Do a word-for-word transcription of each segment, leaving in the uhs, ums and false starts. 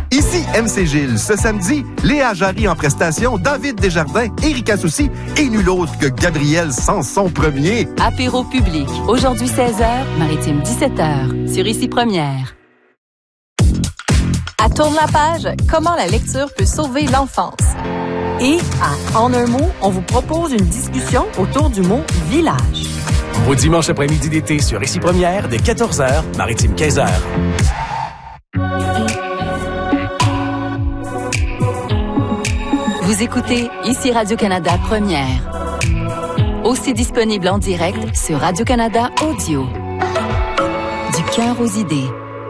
Ici M C Gilles. Ce samedi, Léa Jarry en prestation, David Desjardins, Éric Soucy et nul autre que Gabriel Sanson Premier. Apéro public. Aujourd'hui seize heures, Maritime dix-sept heures. Sur Ici Première. À Tourne la page, comment la lecture peut sauver l'enfance. Et à En un mot, on vous propose une discussion autour du mot village. Au dimanche après-midi d'été sur Ici Première, dès quatorze heures, Maritime quinze heures. Vous écoutez Ici Radio-Canada Première. Aussi disponible en direct sur Radio-Canada Audio. Du cœur aux idées.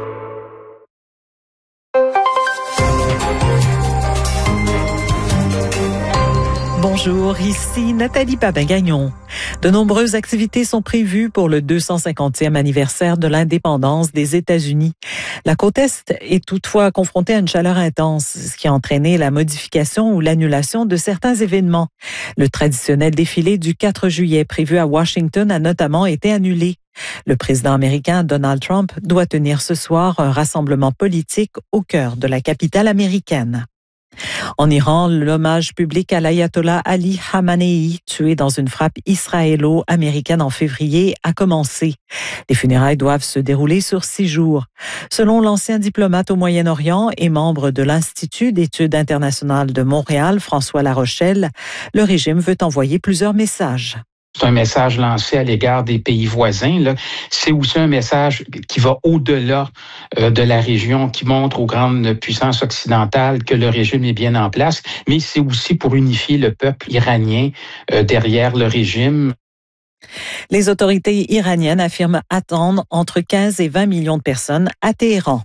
Bonjour, ici Nathalie Papin-Gagnon. De nombreuses activités sont prévues pour le deux cent cinquantième anniversaire de l'indépendance des États-Unis. La côte Est est toutefois confrontée à une chaleur intense, ce qui a entraîné la modification ou l'annulation de certains événements. Le traditionnel défilé du quatre juillet prévu à Washington a notamment été annulé. Le président américain Donald Trump doit tenir ce soir un rassemblement politique au cœur de la capitale américaine. En Iran, l'hommage public à l'ayatollah Ali Khamenei, tué dans une frappe israélo-américaine en février, a commencé. Les funérailles doivent se dérouler sur six jours. Selon l'ancien diplomate au Moyen-Orient et membre de l'Institut d'études internationales de Montréal, François Larochelle, le régime veut envoyer plusieurs messages. C'est un message lancé à l'égard des pays voisins. Là. C'est aussi un message qui va au-delà euh, de la région, qui montre aux grandes puissances occidentales que le régime est bien en place, mais c'est aussi pour unifier le peuple iranien euh, derrière le régime. Les autorités iraniennes affirment attendre entre quinze et vingt millions de personnes à Téhéran.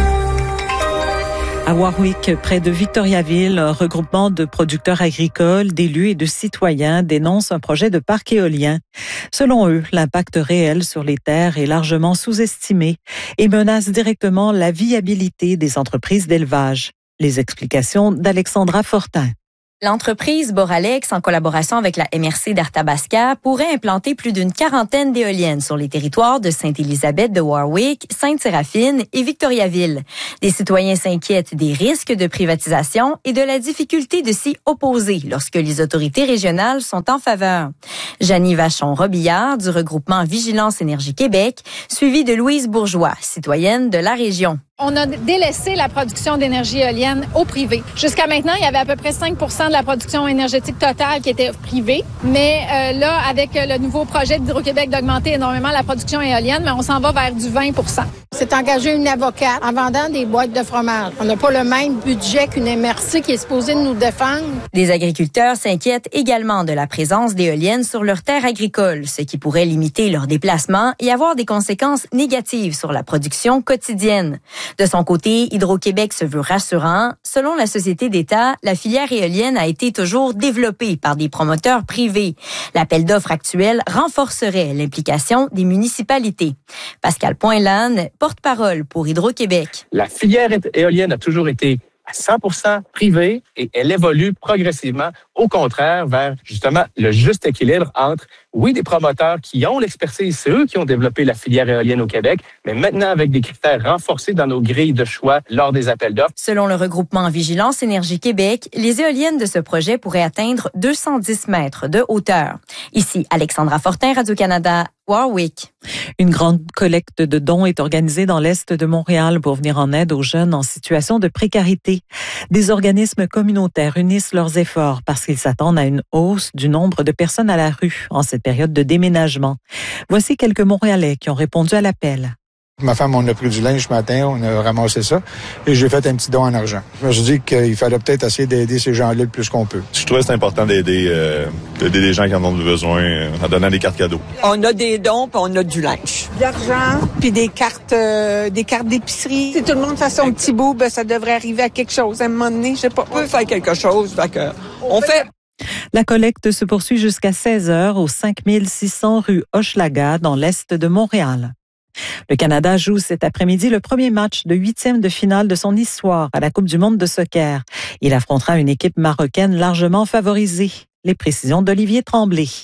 À Warwick, près de Victoriaville, un regroupement de producteurs agricoles, d'élus et de citoyens dénonce un projet de parc éolien. Selon eux, l'impact réel sur les terres est largement sous-estimé et menace directement la viabilité des entreprises d'élevage. Les explications d'Alexandra Fortin. L'entreprise Boralex, en collaboration avec la M R C d'Arthabasca, pourrait implanter plus d'une quarantaine d'éoliennes sur les territoires de Sainte-Élisabeth de Warwick, Sainte-Séraphine et Victoriaville. Des citoyens s'inquiètent des risques de privatisation et de la difficulté de s'y opposer lorsque les autorités régionales sont en faveur. Janie Vachon-Robillard, du regroupement Vigilance Énergie Québec, suivie de Louise Bourgeois, citoyenne de la région. On a délaissé la production d'énergie éolienne au privé. Jusqu'à maintenant, il y avait à peu près cinq pour cent de la production énergétique totale qui était privée. Mais euh, là, avec le nouveau projet d'Hydro-Québec d'augmenter énormément la production éolienne, mais on s'en va vers du vingt pour cent. C'est engagé une avocate en vendant des boîtes de fromage. On n'a pas le même budget qu'une M R C qui est supposée nous défendre. Des agriculteurs s'inquiètent également de la présence d'éoliennes sur leurs terres agricoles, ce qui pourrait limiter leurs déplacements et avoir des conséquences négatives sur la production quotidienne. De son côté, Hydro-Québec se veut rassurant. Selon la société d'État, la filière éolienne a été toujours développée par des promoteurs privés. L'appel d'offres actuel renforcerait l'implication des municipalités. Pascal Poinlane, porte-parole pour Hydro-Québec. La filière éolienne a toujours été à cent pour cent privée et elle évolue progressivement, au contraire, vers justement le juste équilibre entre, oui, des promoteurs qui ont l'expertise, c'est eux qui ont développé la filière éolienne au Québec, mais maintenant avec des critères renforcés dans nos grilles de choix lors des appels d'offres. Selon le regroupement Vigilance Énergie Québec, les éoliennes de ce projet pourraient atteindre deux cent dix mètres de hauteur. Ici, Alexandra Fortin, Radio-Canada, Warwick. Une grande collecte de dons est organisée dans l'Est de Montréal pour venir en aide aux jeunes en situation de précarité. Des organismes communautaires unissent leurs efforts parce qu'ils s'attendent à une hausse du nombre de personnes à la rue en cette période de déménagement. Voici quelques Montréalais qui ont répondu à l'appel. Ma femme, on a pris du linge ce matin, on a ramassé ça et j'ai fait un petit don en argent. Je me suis dit qu'il fallait peut-être essayer d'aider ces gens-là le plus qu'on peut. Je trouvais que c'est important d'aider, euh, d'aider les gens qui en ont besoin euh, en donnant des cartes cadeaux. On a des dons puis on a du linge. De l'argent puis des cartes euh, des cartes d'épicerie. Si tout le monde fait son petit bout, ben, ça devrait arriver à quelque chose à un moment donné, je sais pas. On peut faire quelque chose, d'accord. On fait... La collecte se poursuit jusqu'à seize heures au cinq mille six cents rue Hochelaga dans l'Est de Montréal. Le Canada joue cet après-midi le premier match de huitième de finale de son histoire à la Coupe du monde de soccer. Il affrontera une équipe marocaine largement favorisée. Les précisions d'Olivier Tremblay.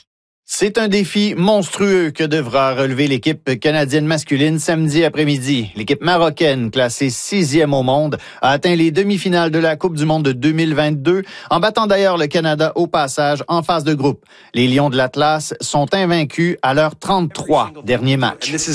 C'est un défi monstrueux que devra relever l'équipe canadienne masculine samedi après-midi. L'équipe marocaine, classée sixième au monde, a atteint les demi-finales de la Coupe du monde de deux mille vingt-deux, en battant d'ailleurs le Canada au passage en phase de groupe. Les Lions de l'Atlas sont invaincus à leur trente-trois dernier match. C'est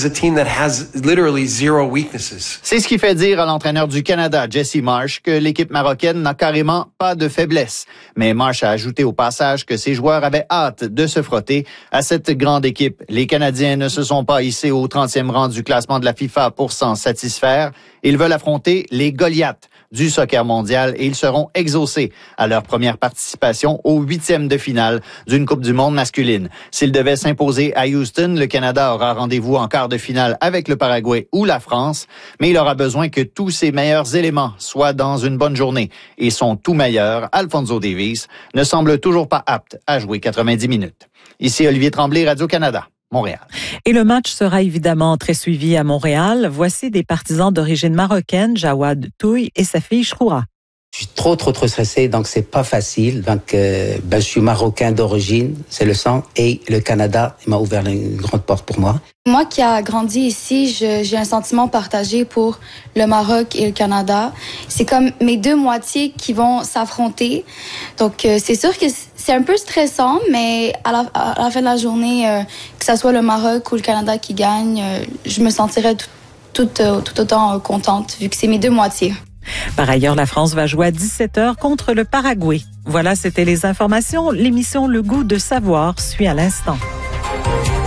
ce qui fait dire à l'entraîneur du Canada, Jesse Marsh, que l'équipe marocaine n'a carrément pas de faiblesse. Mais Marsh a ajouté au passage que ses joueurs avaient hâte de se frotter à cette grande équipe. Les Canadiens ne se sont pas hissés au trentième rang du classement de la FIFA pour s'en satisfaire. Ils veulent affronter les Goliaths du soccer mondial et ils seront exaucés à leur première participation au huitième de finale d'une Coupe du monde masculine. S'ils devaient s'imposer à Houston, le Canada aura rendez-vous en quart de finale avec le Paraguay ou la France, mais il aura besoin que tous ses meilleurs éléments soient dans une bonne journée. Et son tout meilleur, Alphonso Davies, ne semble toujours pas apte à jouer quatre-vingt-dix minutes. Ici Olivier Tremblay, Radio-Canada, Montréal. Et le match sera évidemment très suivi à Montréal. Voici des partisans d'origine marocaine, Jawad Touy et sa fille Shroura. Je suis trop, trop, trop stressé, donc c'est pas facile. Donc, euh, ben, je suis marocain d'origine, c'est le sang. Et le Canada, il m'a ouvert une grande porte pour moi. Moi qui a grandi ici, je, j'ai un sentiment partagé pour le Maroc et le Canada. C'est comme mes deux moitiés qui vont s'affronter. Donc, euh, c'est sûr que c'est un peu stressant, mais à la, à la fin de la journée, euh, que ça soit le Maroc ou le Canada qui gagne, euh, je me sentirais tout, tout, euh, tout autant euh, contente, vu que c'est mes deux moitiés. Par ailleurs, la France va jouer à dix-sept heures contre le Paraguay. Voilà, c'était les informations. L'émission Le Goût de savoir suit à l'instant.